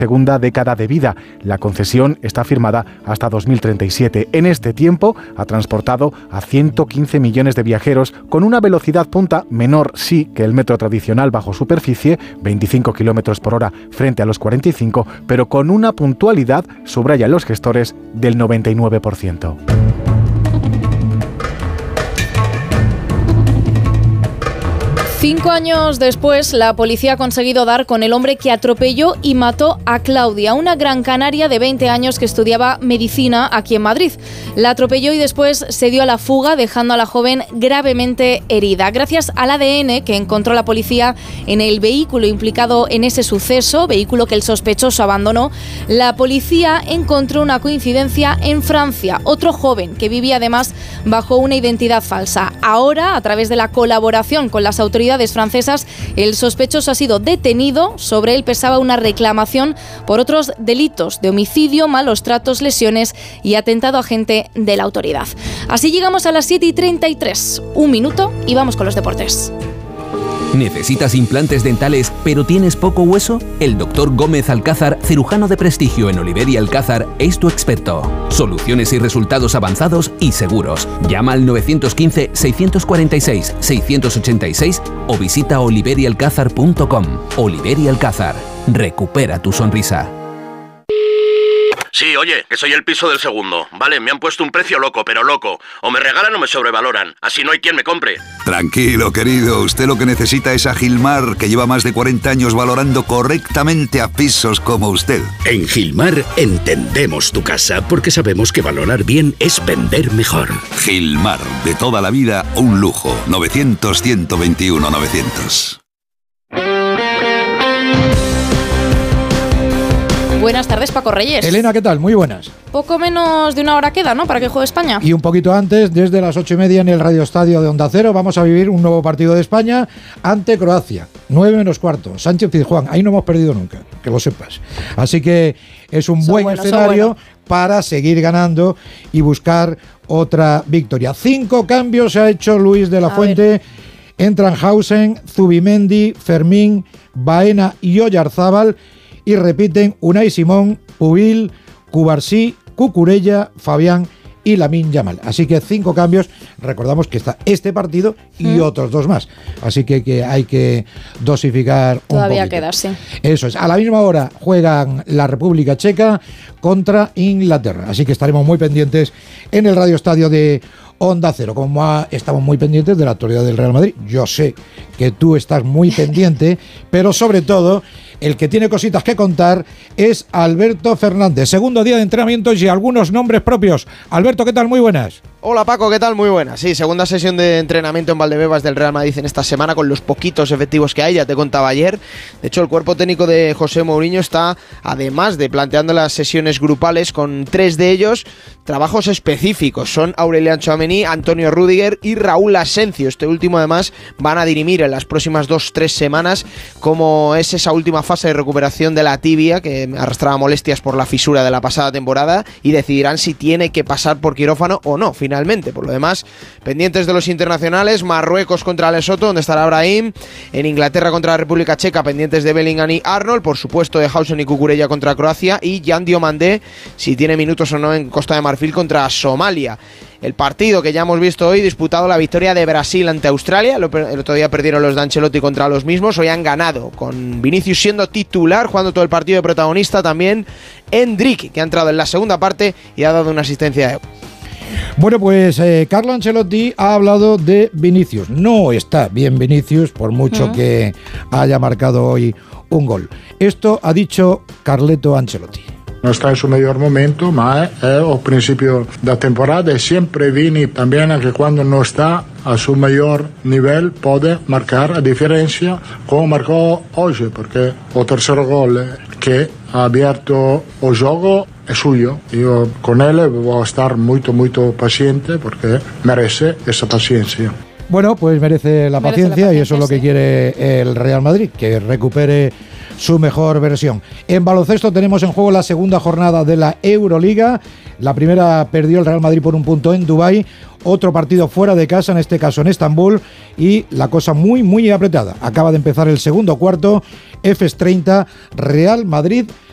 segunda década de vida. La concesión está firmada hasta 2037. En este tiempo ha transportado a 115 millones de viajeros con una velocidad punta menor, sí, que el metro tradicional bajo superficie, 25 kilómetros por hora frente a los 45, pero con una puntualidad, subrayan los gestores, del 99%. Cinco años después, la policía ha conseguido dar con el hombre que atropelló y mató a Claudia, una gran canaria de 20 años que estudiaba medicina aquí en Madrid. La atropelló y después se dio a la fuga, dejando a la joven gravemente herida. Gracias al ADN que encontró la policía en el vehículo implicado en ese suceso, vehículo que el sospechoso abandonó, la policía encontró una coincidencia en Francia. Otro joven que vivía además bajo una identidad falsa. Ahora, a través de la colaboración con las autoridades francesas, el sospechoso ha sido detenido. Sobre él pesaba una reclamación por otros delitos de homicidio, malos tratos, lesiones y atentado a agente de la autoridad. Así llegamos a las 7:33. Un minuto y vamos con los deportes. ¿Necesitas implantes dentales pero tienes poco hueso? El Dr. Gómez Alcázar, cirujano de prestigio en Oliver y Alcázar, es tu experto. Soluciones y resultados avanzados y seguros. Llama al 915-646-686 o visita oliverialcázar.com. Oliver y Alcázar. Recupera tu sonrisa. Sí, oye, que soy el piso del segundo. Vale, me han puesto un precio loco, pero loco. O me regalan o me sobrevaloran. Así no hay quien me compre. Tranquilo, querido. Usted lo que necesita es a Gilmar, que lleva más de 40 años valorando correctamente a pisos como usted. En Gilmar entendemos tu casa porque sabemos que valorar bien es vender mejor. Gilmar, de toda la vida, un lujo. 900-121-900. Buenas tardes, Paco Reyes. Elena, ¿qué tal? Muy buenas. Poco menos de una hora queda, ¿no?, para que juegue España. Y un poquito antes, desde las 8:30 en el Radio Estadio de Onda Cero, vamos a vivir un nuevo partido de España ante Croacia. 9:15. Sánchez-Pizjuán. Ahí no hemos perdido nunca, que lo sepas. Así que es un buen escenario para seguir ganando y buscar otra victoria. 5 cambios ha hecho Luis de la Fuente. Entran Hausen, Zubimendi, Fermín, Baena y Oyarzábal. Y repiten Unai Simón, Pubil, Cubarsí, Cucurella, Fabián y Lamine Yamal. Así que 5 cambios. Recordamos que está este partido y otros 2 más. Así que hay que dosificar un poquito. Todavía queda, sí. Eso es. A la misma hora juegan la República Checa contra Inglaterra. Así que estaremos muy pendientes en el Radio Estadio de Onda Cero. Como estamos muy pendientes de la actualidad del Real Madrid. Yo sé que tú estás muy pendiente, pero sobre todo el que tiene cositas que contar es Alberto Fernández. Segundo día de entrenamientos y algunos nombres propios. Alberto, ¿qué tal? Muy buenas. Hola Paco, ¿qué tal? Muy buenas. Sí, segunda sesión de entrenamiento en Valdebebas del Real Madrid en esta semana con los poquitos efectivos que hay, ya te contaba ayer. De hecho, el cuerpo técnico de José Mourinho está, además de planteando las sesiones grupales, con 3 de ellos trabajos específicos. Son Aurelian Tchouaméni, Antonio Rüdiger y Raúl Asencio. Este último además van a dirimir en las próximas 2-3 semanas cómo es esa última fase de recuperación de la tibia, que arrastraba molestias por la fisura de la pasada temporada, y decidirán si tiene que pasar por quirófano o no, finalmente. Por lo demás, pendientes de los internacionales. Marruecos contra Lesoto, donde estará Brahim. En Inglaterra contra la República Checa, pendientes de Bellingham y Arnold. Por supuesto, de Hausen y Cucurella contra Croacia. Y Jan Diomandé, si tiene minutos o no en Costa de Marfil contra Somalia. El partido que ya hemos visto hoy, disputado la victoria de Brasil ante Australia. El otro día perdieron los de Ancelotti contra los mismos. Hoy han ganado, con Vinicius siendo titular, jugando todo el partido de protagonista. También Endrick, que ha entrado en la segunda parte y ha dado una asistencia de... Bueno, pues Carlo Ancelotti ha hablado de Vinicius. No está bien Vinicius, por mucho que haya marcado hoy un gol. Esto ha dicho Carleto Ancelotti. Non sta in suo miglior momento, ma è al principio da temporada e sempre Vini también, anche quando non sta a suo miglior livello, può marcare a differenza come marcò oggi, perché il terzo gol che ha aperto il gioco è suo. Io con él voy a estar molto paziente perché merece esa paciencia. Bueno, pues merece la paciencia y eso es lo que quiere el Real Madrid, que recupere su mejor versión. En baloncesto tenemos en juego la segunda jornada de la Euroliga. La primera perdió el Real Madrid por 1 punto en Dubái. Otro partido fuera de casa, en este caso en Estambul, y la cosa muy apretada. Acaba de empezar el segundo cuarto. Efes 30, Real Madrid